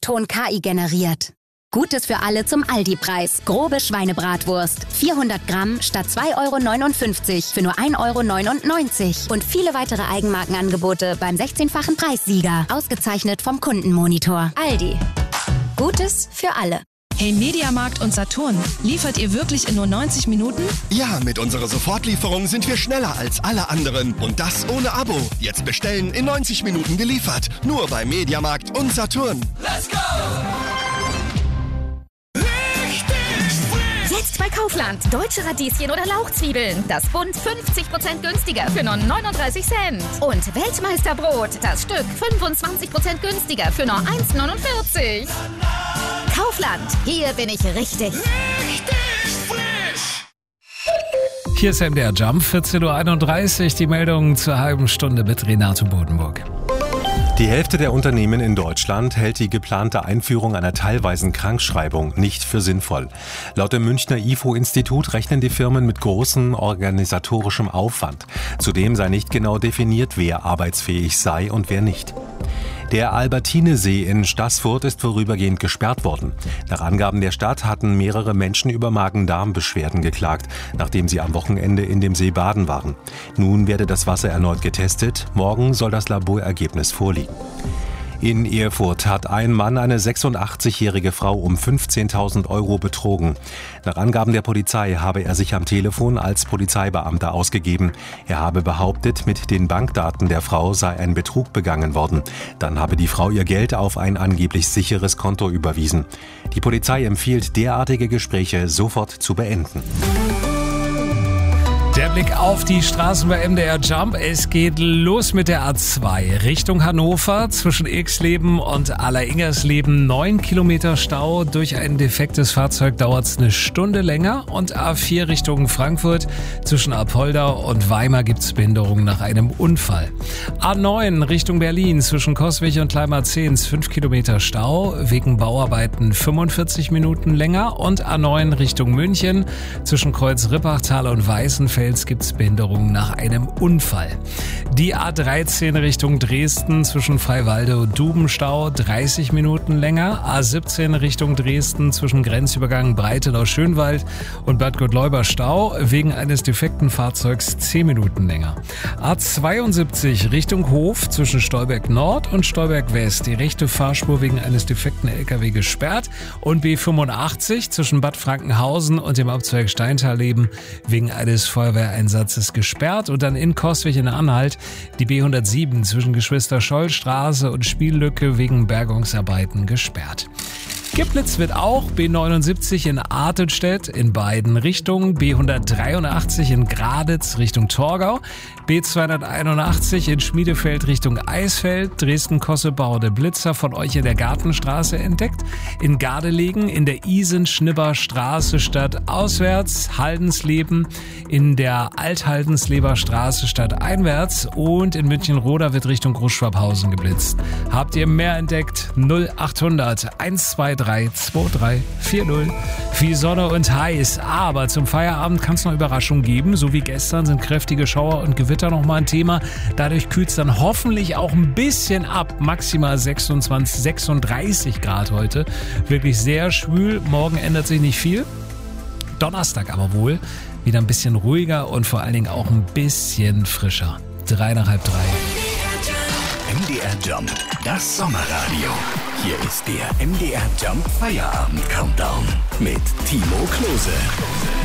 Ton KI generiert. Gutes für alle zum Aldi-Preis. Grobe Schweinebratwurst. 400 Gramm statt 2,59 € für nur 1,99 € Und viele weitere Eigenmarkenangebote beim 16-fachen Preissieger. Ausgezeichnet vom Kundenmonitor. Aldi. Gutes für alle. Hey, Mediamarkt und Saturn, liefert ihr wirklich in nur 90 Minuten? Ja, mit unserer Sofortlieferung sind wir schneller als alle anderen. Und das ohne Abo. Jetzt bestellen, in 90 Minuten geliefert. Nur bei Mediamarkt und Saturn. Let's go! Jetzt bei Kaufland. Deutsche Radieschen oder Lauchzwiebeln. Das Bund 50% günstiger für nur 39 Cent. Und Weltmeisterbrot. Das Stück 25% günstiger für nur 1,49 €. Kaufland. Hier bin ich richtig. Richtig frisch. Hier ist MDR Jump, 14:31 Uhr. Die Meldung zur halben Stunde mit Renato Bodenburg. Die Hälfte der Unternehmen in Deutschland hält die geplante Einführung einer teilweisen Krankschreibung nicht für sinnvoll. Laut dem Münchner IFO-Institut rechnen die Firmen mit großem organisatorischem Aufwand. Zudem sei nicht genau definiert, wer arbeitsfähig sei und wer nicht. Der Albertinesee in Staßfurt ist vorübergehend gesperrt worden. Nach Angaben der Stadt hatten mehrere Menschen über Magen-Darm-Beschwerden geklagt, nachdem sie am Wochenende in dem See baden waren. Nun werde das Wasser erneut getestet. Morgen soll das Laborergebnis vorliegen. In Erfurt hat ein Mann eine 86-jährige Frau um 15.000 € betrogen. Nach Angaben der Polizei habe er sich am Telefon als Polizeibeamter ausgegeben. Er habe behauptet, mit den Bankdaten der Frau sei ein Betrug begangen worden. Dann habe die Frau ihr Geld auf ein angeblich sicheres Konto überwiesen. Die Polizei empfiehlt, derartige Gespräche sofort zu beenden. Der Blick auf die Straßen bei MDR Jump. Es geht los mit der A2 Richtung Hannover zwischen Ilksleben und Alleringersleben. 9 Kilometer Stau. Durch ein defektes Fahrzeug dauert es eine Stunde länger. Und A4 Richtung Frankfurt zwischen Apolda und Weimar gibt es Behinderungen nach einem Unfall. A9 Richtung Berlin zwischen Coswig und Kleinmarzehns 5 Kilometer Stau. Wegen Bauarbeiten 45 Minuten länger. Und A9 Richtung München zwischen Kreuz-Rippachtal und Weißenfels gibt es Behinderungen nach einem Unfall. Die A13 Richtung Dresden zwischen Freiwalde und Dubenstau 30 Minuten länger. A17 Richtung Dresden zwischen Grenzübergang Breitenau-Schönwald und Bad Gottleuba Stau wegen eines defekten Fahrzeugs 10 Minuten länger. A72 Richtung Hof zwischen Stolberg Nord und Stolberg West. Die rechte Fahrspur wegen eines defekten LKW gesperrt. Und B85 zwischen Bad Frankenhausen und dem Abzweig Steintal-Leben wegen eines Feuerwehreinsatzes gesperrt. Und dann in Coswig in Anhalt die B107 zwischen Geschwister-Scholl-Straße und Spiellücke wegen Bergungsarbeiten gesperrt. Geblitzt wird auch B79 in Artenstedt in beiden Richtungen, B183 in Graditz Richtung Torgau, B281 in Schmiedefeld Richtung Eisfeld, Dresden-Kossebau der Blitzer von euch in der Gartenstraße entdeckt, in Gardelegen in der Isen-Schnibber Straße stadtauswärts, Haldensleben in der Althaldensleber Straße stadteinwärts und in München-Roda wird Richtung Großschwabhausen geblitzt. Habt ihr mehr entdeckt? 0800 123 2340. Viel Sonne und heiß, aber zum Feierabend kann es noch Überraschungen geben. So wie gestern sind kräftige Schauer und Gewitter noch mal ein Thema. Dadurch kühlt es dann hoffentlich auch ein bisschen ab. Maximal 36 Grad heute. Wirklich sehr schwül. Morgen ändert sich nicht viel. Donnerstag aber wohl wieder ein bisschen ruhiger und vor allen Dingen auch ein bisschen frischer. 3 nach halb 3. MDR Jump, das Sommerradio. Hier ist der MDR Jump Feierabend Countdown mit Timo Klose.